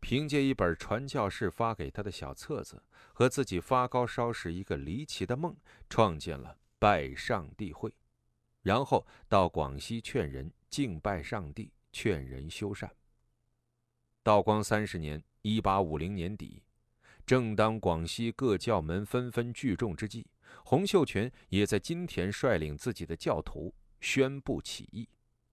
凭借一本传教士发给他的小册子和自己发高烧时一个离奇的梦，创建了拜上帝会，然后到广西劝人敬拜上帝，劝人修善。道光30年（1850年底），正当广西各教门纷纷聚众之际，洪秀全也在金田率领自己的教徒宣布起义。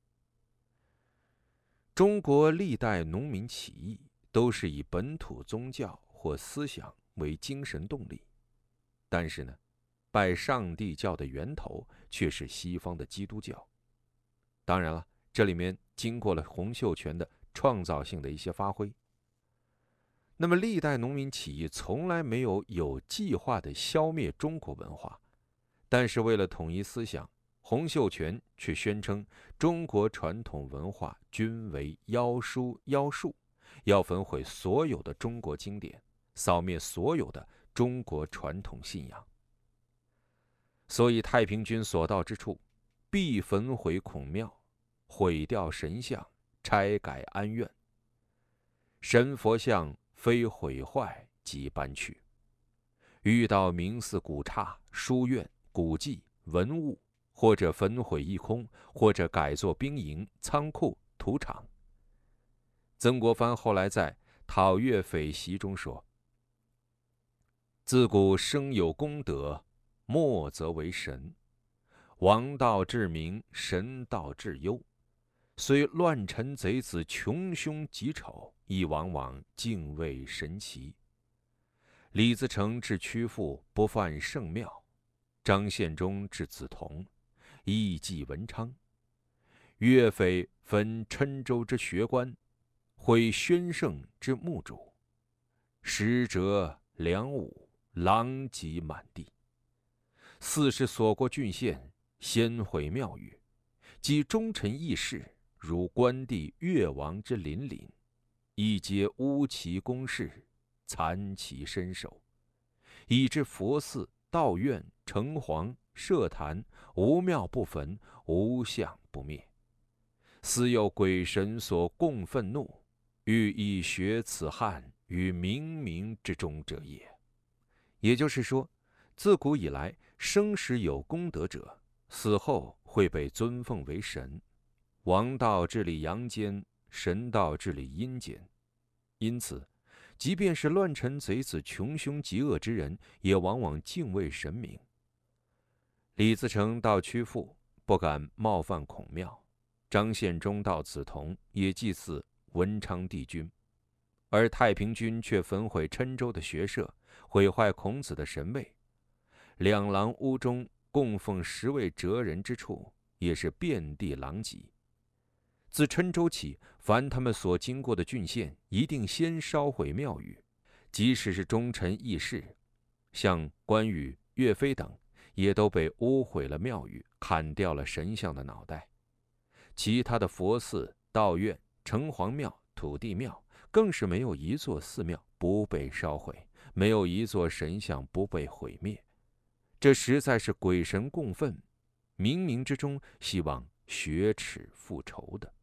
中国历代农民起义都是以本土宗教或思想为精神动力，但是呢，拜上帝教的源头却是西方的基督教。当然了，这里面经过了洪秀全的创造性的一些发挥。那么历代农民起义从来没有计划地消灭中国文化，但是为了统一思想，洪秀全却宣称中国传统文化均为妖书妖术，要焚毁所有的中国经典，扫灭所有的中国传统信仰。所以太平军所到之处，必焚毁孔庙，毁掉神像，拆改庵院。神佛像非毁坏即搬去。遇到名寺古刹、书院、古迹、文物，或者焚毁一空，或者改作兵营、仓库、土场。曾国藩后来在《讨粤匪檄》中说：“自古生有功德，末则为神。王道治民，神道治忧。虽乱臣贼子穷凶极丑，亦往往敬畏神奇。李自成至曲阜，不犯圣庙；张献忠至梓潼，艺伎文昌。岳飞焚郴州之学官，毁宣圣之墓主。实折梁武，狼藉满地。40所过郡县，先毁庙宇，及忠臣义士，如关帝、越王之邻里，亦皆污其宫室，残其身首，以致佛寺、道院、城隍、社坛，无庙不焚，无像不灭。斯有鬼神所共愤怒，欲以学此汉于冥冥之中者也。”也就是说，自古以来，生时有功德者，死后会被尊奉为神。王道治理阳间，神道治理阴间。因此，即便是乱臣贼子、穷凶极恶之人，也往往敬畏神明。李自成到曲阜，不敢冒犯孔庙；张献忠到梓潼，也祭祀文昌帝君。而太平军却焚毁郴州的学社，毁坏孔子的神位。两廊屋中供奉10位哲人之处，也是遍地狼藉。自郴州起，凡他们所经过的郡县，一定先烧毁庙宇，即使是忠臣义士，像关羽、岳飞等，也都被污毁了庙宇，砍掉了神像的脑袋。其他的佛寺、道院、城隍庙、土地庙，更是没有一座寺庙不被烧毁，没有一座神像不被毁灭。这实在是鬼神共愤，冥冥之中希望雪耻复仇的。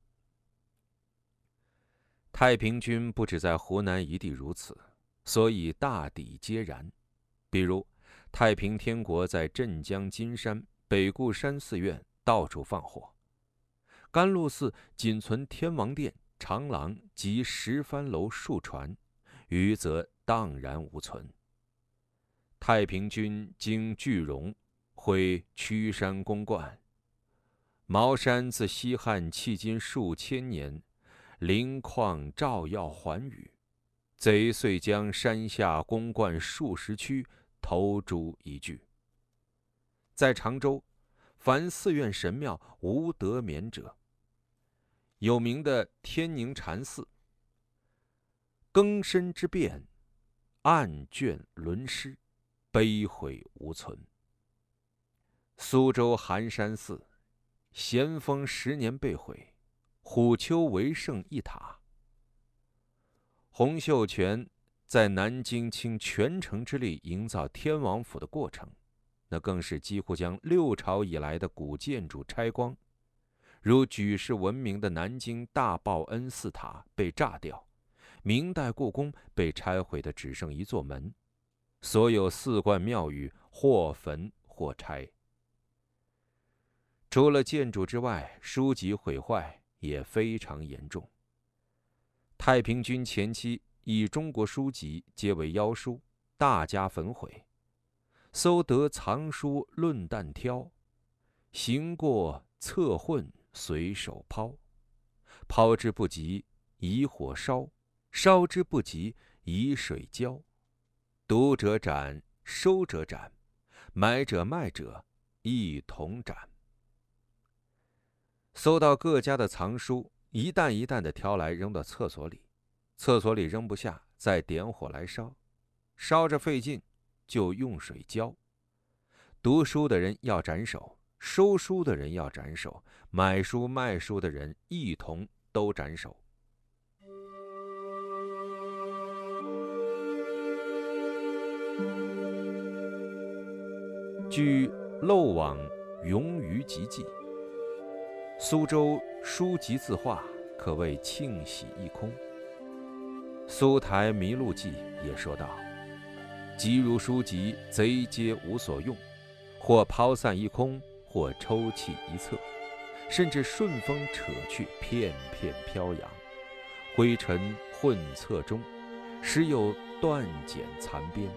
太平军不止在湖南一地如此，所以大抵皆然。比如太平天国在镇江金山、北固山寺院到处放火，甘露寺仅存天王殿、长廊及10番楼数船，余则荡然无存。太平军经句容，毁曲山宫观。茅山自西汉迄今数千年，灵旷照耀寰宇，贼遂将山下宫观数十区投诸一炬。在常州，凡寺院神庙无得免者。有名的天宁禅寺，更深之变，案卷沦失，碑毁无存。苏州寒山寺，咸丰10年被毁，虎丘为圣一塔。洪秀全在南京倾全城之力营造天王府的过程，那更是几乎将6朝以来的古建筑拆光，如举世闻名的南京大报恩寺塔被炸掉， 明代故宫被拆毁的只剩一座门，所有寺观庙宇或焚或拆。除了建筑之外，书籍毁坏也非常严重。太平军前期以中国书籍皆为妖书，大加焚毁。搜得藏书论弹挑，行过侧混随手抛。抛之不及，以火烧；烧之不及，以水浇。读者斩，收者斩，买者卖者一同斩。搜到各家的藏书，一担一担地挑来扔到厕所里，厕所里扔不下，再点火来烧，烧着费劲，就用水浇。读书的人要斩首，收书的人要斩首，买书卖书的人一同都斩首。据《漏网咏鱼集记》，苏州书籍字画可谓庆喜一空。苏台迷路记也说道：即如书籍，贼皆无所用，或抛散一空，或抽弃一侧，甚至顺风扯去，片片飘扬，灰尘混册中，时有断简残边。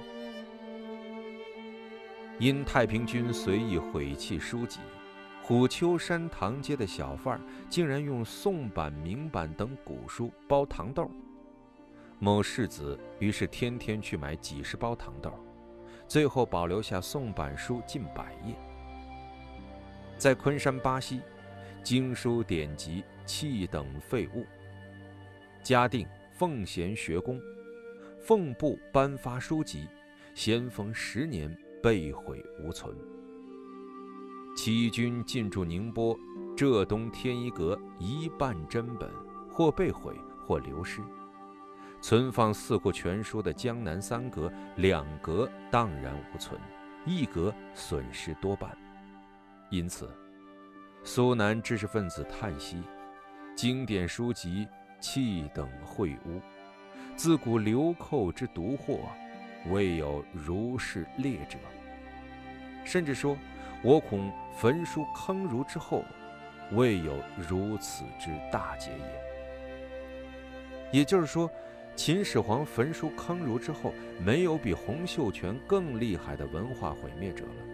因太平军随意毁弃书籍，虎丘山堂街的小贩竟然用宋版、明版等古书包糖豆。某世子于是天天去买几十包糖豆，最后保留下宋版书近100页。在昆山巴西，经书典籍弃等废物，嘉定奉贤学宫，奉部颁发书籍，咸丰10年被毁无存。起义军进驻宁波、浙东天一阁1半真本，或被毁，或流失。存放四库全书的江南3阁，2阁荡然无存，1阁损失多半。因此，苏南知识分子叹息：经典书籍弃等秽污，自古流寇之毒祸，未有如是烈者。甚至说，我恐焚书坑儒之后，未有如此之大劫也。也就是说，秦始皇焚书坑儒之后，没有比洪秀全更厉害的文化毁灭者了。